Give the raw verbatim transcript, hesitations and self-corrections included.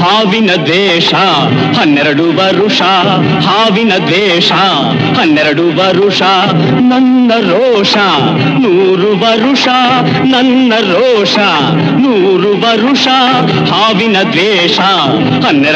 ಹಾವಿನ ದ್ವೇಷ ಹನ್ನೆರಡು ವರುಷ, ಹಾವಿನ ದ್ವೇಷ ಹನ್ನೆರಡು ವರುಷ, ನನ್ನ ರೋಷ ನೂರು ವರುಷ, ನನ್ನ ರೋಷ ನೂರು ವರುಷ, ಹಾವಿನ ದ್ವೇಷ ಹನ್ನೆರಡು